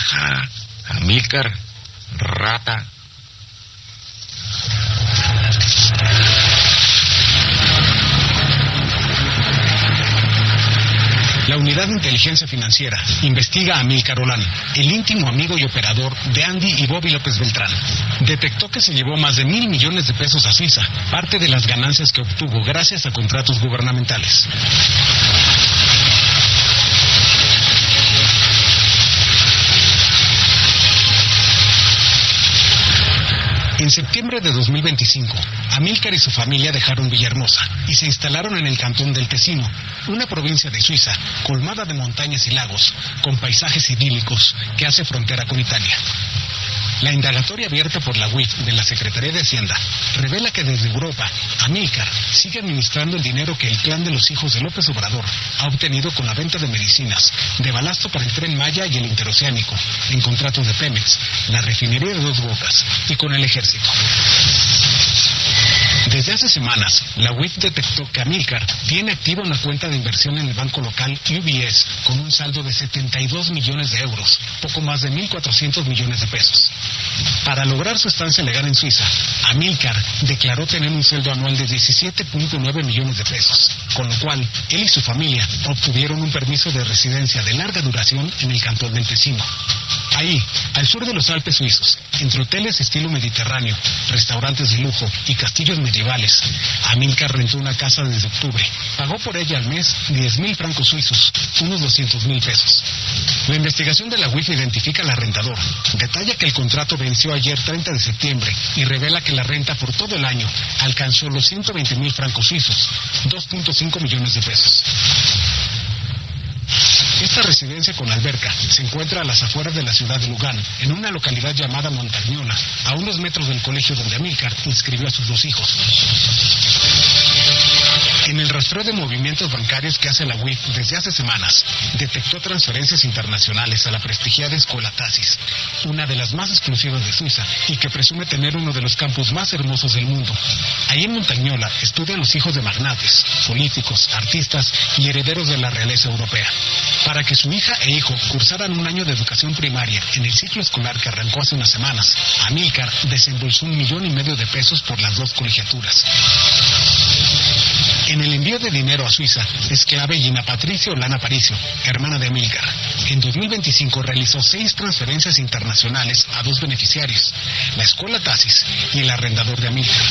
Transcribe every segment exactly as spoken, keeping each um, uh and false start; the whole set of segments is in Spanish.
Ajá, Amílcar, rata. La Unidad de Inteligencia Financiera investiga a Amílcar Olán, el íntimo amigo y operador de Andy y Bobby López Beltrán. Detectó que se llevó más de mil millones de pesos a Suiza, parte de las ganancias que obtuvo gracias a contratos gubernamentales. En septiembre de dos mil veinticinco, Amílcar y su familia dejaron Villahermosa y se instalaron en el cantón del Tesino, una provincia de Suiza colmada de montañas y lagos, con paisajes idílicos que hace frontera con Italia. La indagatoria abierta por la U I F de la Secretaría de Hacienda revela que desde Europa, Amílcar sigue administrando el dinero que el clan de los hijos de López Obrador ha obtenido con la venta de medicinas, de balasto para el Tren Maya y el Interoceánico, en contratos de Pemex, la refinería de Dos Bocas y con el Ejército. Desde hace semanas, la U I F detectó que Amílcar tiene activa una cuenta de inversión en el banco local U B S con un saldo de setenta y dos millones de euros, poco más de mil cuatrocientos millones de pesos. Para lograr su estancia legal en Suiza, Amílcar declaró tener un sueldo anual de diecisiete punto nueve millones de pesos, con lo cual él y su familia obtuvieron un permiso de residencia de larga duración en el cantón del Tesino. Ahí, al sur de los Alpes suizos, entre hoteles estilo mediterráneo, restaurantes de lujo y castillos medievales, Amílcar rentó una casa desde octubre. Pagó por ella al mes diez mil francos suizos, unos doscientos mil pesos. La investigación de la U I F identifica al arrendador. Detalla que el contrato venció ayer treinta de septiembre y revela que la renta por todo el año alcanzó los ciento veinte mil francos suizos, dos punto cinco millones de pesos. Esta residencia con alberca se encuentra a las afueras de la ciudad de Lugano, en una localidad llamada Montagnola, a unos metros del colegio donde Amílcar inscribió a sus dos hijos. En el rastreo de movimientos bancarios que hace la U I F desde hace semanas, detectó transferencias internacionales a la prestigiada Escuela Tasis, una de las más exclusivas de Suiza y que presume tener uno de los campus más hermosos del mundo. Ahí en Montagnola estudian los hijos de magnates, políticos, artistas y herederos de la realeza europea. Para que su hija e hijo cursaran un año de educación primaria en el ciclo escolar que arrancó hace unas semanas, Amílcar desembolsó un millón y medio de pesos por las dos colegiaturas. En el envío de dinero a Suiza es clave Gina Patricia Olán Aparicio, hermana de Amílcar. En dos mil veinticinco realizó seis transferencias internacionales a dos beneficiarios, la Escuela Tasis y el arrendador de Amílcar.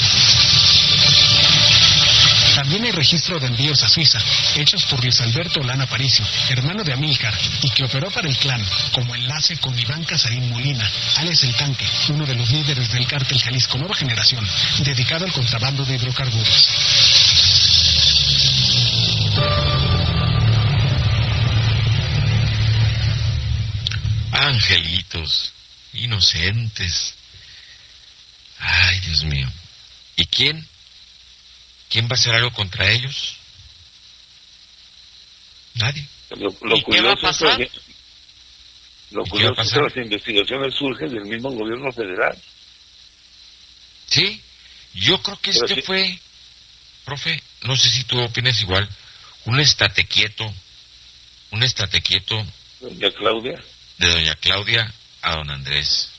También hay registro de envíos a Suiza, hechos por Luis Alberto Olán Aparicio, hermano de Amílcar, y que operó para el clan como enlace con Iván Casarín Molina, alias El Tanque, uno de los líderes del cártel Jalisco Nueva Generación, dedicado al contrabando de hidrocarburos. Angelitos, inocentes. Ay, Dios mío. ¿Y quién? ¿Quién va a hacer algo contra ellos? Nadie. Lo, lo ¿Y qué va a pasar? Que, lo curioso es que las investigaciones surgen del mismo gobierno federal. Sí, yo creo que Pero este sí. fue, profe, no sé si tú opinas igual, un estate quieto, un estate quieto Doña Claudia. de doña Claudia a don Andrés.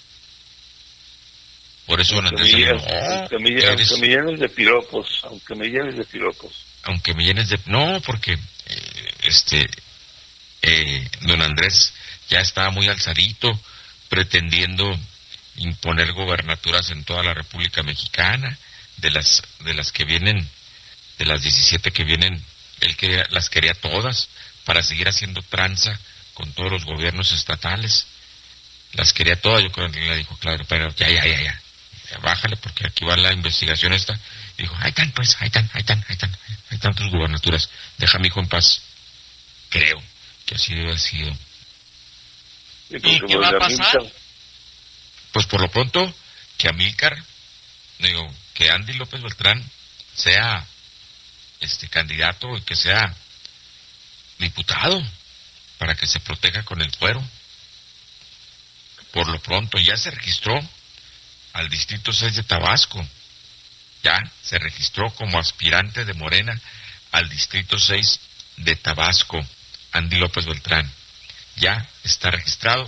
Por eso don Aunque Andrés me, le llenes, dijo, oh, aunque, me, eres- aunque me llenes de piropos, aunque me llenes de piropos. aunque me llenes de... No, porque eh, este eh, don Andrés ya estaba muy alzadito, pretendiendo imponer gobernaturas en toda la República Mexicana, de las de las que vienen, de las diecisiete que vienen, él quería, las quería todas, para seguir haciendo tranza con todos los gobiernos estatales. Las quería todas, yo creo que le dijo, claro, pero ya, ya, ya, ya, ya, bájale, porque aquí va la investigación esta. Dijo, ahí están, pues, ahí están, ahí están, ahí están, ahí están tus gubernaturas, deja a mi hijo en paz. Creo que así debe haber sido. Y, ¿Y porque qué va a Doña pasar? Milka, Pues por lo pronto, que Amílcar, digo, que Andy López Beltrán sea este candidato y que sea diputado, para que se proteja con el fuero. Por lo pronto, ya se registró al Distrito seis de Tabasco, ya se registró como aspirante de Morena al Distrito seis de Tabasco, Andy López Beltrán. Ya está registrado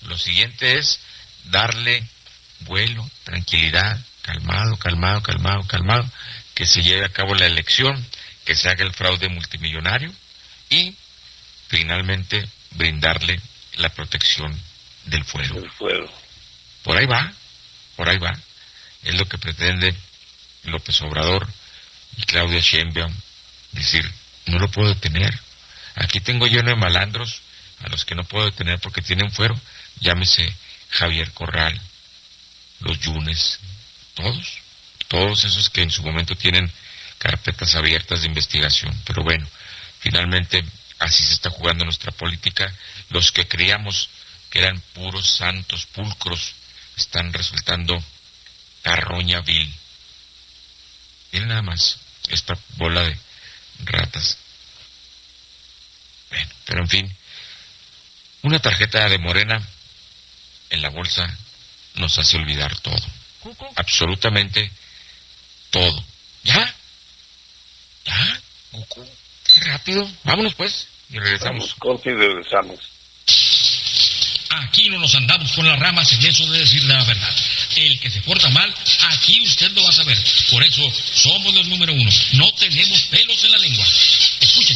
lo siguiente es darle vuelo, tranquilidad, calmado, calmado, calmado, calmado, que se lleve a cabo la elección, que se haga el fraude multimillonario y finalmente brindarle la protección del fuero. El fuero. Por ahí va, por ahí va. Es lo que pretende López Obrador y Claudia Sheinbaum, decir, no lo puedo detener. Aquí tengo lleno de malandros a los que no puedo detener porque tienen fuero. Llámese Javier Corral, los Yunes, todos, todos esos que en su momento tienen carpetas abiertas de investigación. Pero bueno, finalmente así se está jugando nuestra política. Los que creíamos que eran puros santos pulcros están resultando carroña vil. Miren nada más esta bola de ratas. Bueno, pero en fin, una tarjeta de Morena en la bolsa nos hace olvidar todo. Absolutamente todo. ¿Ya? ¿Ya? Qué rápido. Vámonos pues y regresamos. Vamos, corte y regresamos. Aquí no nos andamos con las ramas en eso de decir la verdad. El que se porta mal, aquí usted lo va a saber. Por eso somos los número uno. No tenemos pelos en la lengua. Escuchen.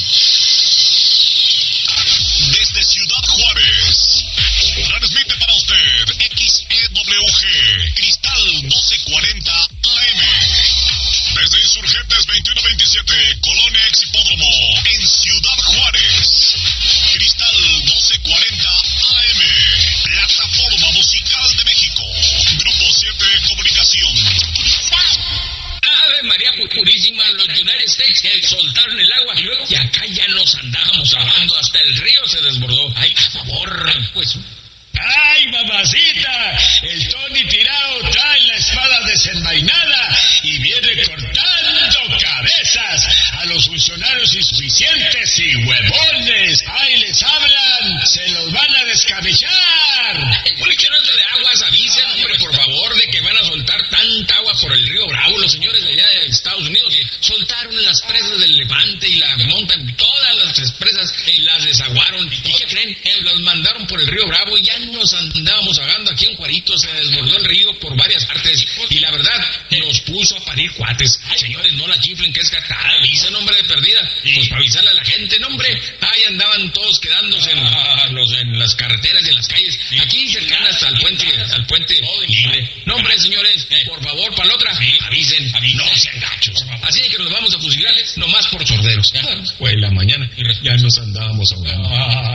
Desde Ciudad Juárez, transmite para usted X E W G, Cristal doce cuarenta A M. Desde Insurgentes veintiuno veintisiete, Colonia Exhipódromo, en Ciudad Juárez. Cristal doce cuarenta A M, plataforma musical de México. Grupo siete Comunicación. Ave María Purísima, los United States que soltaron el agua y luego y acá ya nos andábamos ahogando, hasta el río se desbordó. Ay, por favor, pues... ¡Ay, mamacita! El Tony tirado trae la espada desenvainada y viene cortando cabezas a los funcionarios insuficientes y huevones. ¡Ay, les hablan! ¡Se los van a descabellar! Bueno, que no de aguas avisen, hombre, por favor, de que van a soltar tanta agua por el río Bravo. Los señores de allá de Estados Unidos que soltaron las presas del Levante y las montan, todas las presas eh, las desaguaron. ¿Y qué creen? Eh, las mandaron por el río Bravo y ya nos andábamos ahogando aquí en Juarito. Se desbordó el río por varias partes y la verdad nos puso a parir cuates. Señores, no la chiflen, que es catada. Avisa, nombre de perdida. Pues para avisarle a la gente, nombre. Ahí andaban todos quedándose en, a, los, en las carreteras y en las calles. Aquí cercanas al puente, al puente libre. Nombre, señores, por favor, para la otra, avisen, no sean gachos. Así que nos vamos a fusilar nomás por sorderos. Fue la mañana, ya nos andábamos ahogando.